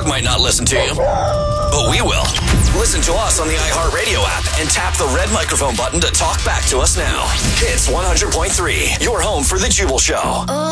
dog might not listen to you, but we will. Listen to us on the iHeartRadio app and tap the red microphone button to talk back to us now. Hits 100.3, your home for The Jubal Show.